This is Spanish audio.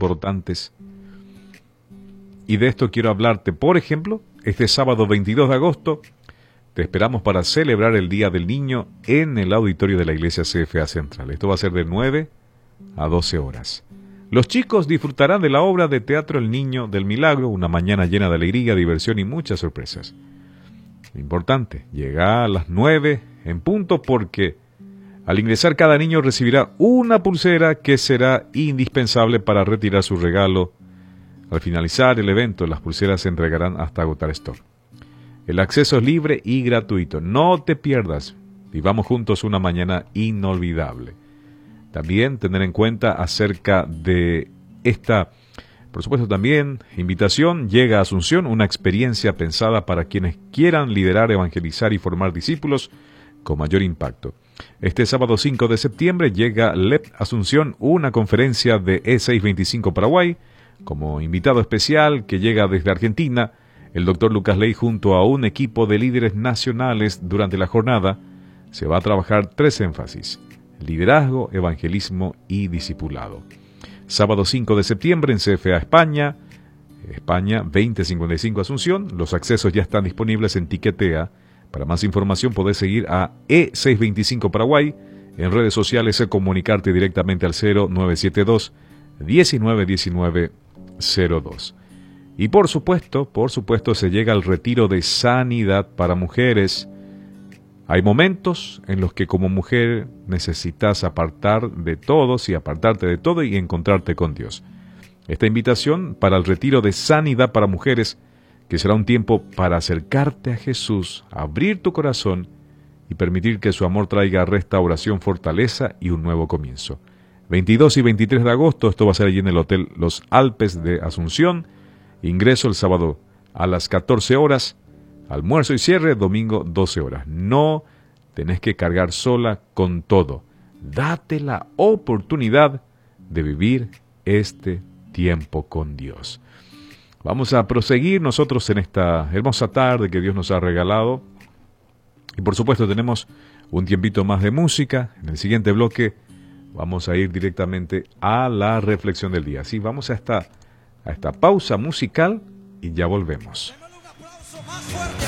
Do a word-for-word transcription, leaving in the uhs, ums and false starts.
importantes. Y de esto quiero hablarte. Por ejemplo, este sábado veintidós de agosto te esperamos para celebrar el Día del Niño en el auditorio de la Iglesia C F A Central. Esto va a ser de nueve a doce horas. Los chicos disfrutarán de la obra de teatro El Niño del Milagro, una mañana llena de alegría, diversión y muchas sorpresas. Importante, llega a las nueve en punto porque al ingresar cada niño recibirá una pulsera que será indispensable para retirar su regalo. Al finalizar el evento, las pulseras se entregarán hasta agotar stock. El acceso es libre y gratuito. No te pierdas. Vivamos juntos una mañana inolvidable. También tener en cuenta acerca de esta, por supuesto también, invitación. Llega a Asunción, una experiencia pensada para quienes quieran liderar, evangelizar y formar discípulos con mayor impacto. Este sábado cinco de septiembre llega L E P Asunción, una conferencia de E seiscientos veinticinco Paraguay. Como invitado especial que llega desde Argentina, el doctor Lucas Ley junto a un equipo de líderes nacionales. Durante la jornada se va a trabajar tres énfasis: liderazgo, evangelismo y discipulado. Sábado cinco de septiembre en C F A España, España veinte cincuenta y cinco Asunción. Los accesos ya están disponibles en Tiquetea. Para más información podés seguir a E seiscientos veinticinco Paraguay. En redes sociales o comunicarte directamente al cero nueve siete dos, diecinueve diecinueve cero dos. Y por supuesto, por supuesto se llega al retiro de sanidad para mujeres. Hay momentos en los que como mujer necesitas apartar de todos y apartarte de todo y encontrarte con Dios. Esta invitación para el retiro de sanidad para mujeres, que será un tiempo para acercarte a Jesús, abrir tu corazón y permitir que su amor traiga restauración, fortaleza y un nuevo comienzo. veintidós y veintitrés de agosto, esto va a ser allí en el Hotel Los Alpes de Asunción. Ingreso el sábado a las catorce horas, almuerzo y cierre domingo doce horas. No tenés que cargar sola con todo. Date la oportunidad de vivir este tiempo con Dios. Vamos a proseguir nosotros en esta hermosa tarde que Dios nos ha regalado. Y por supuesto tenemos un tiempito más de música. En el siguiente bloque vamos a ir directamente a la reflexión del día. Así vamos a esta, a esta pausa musical y ya volvemos.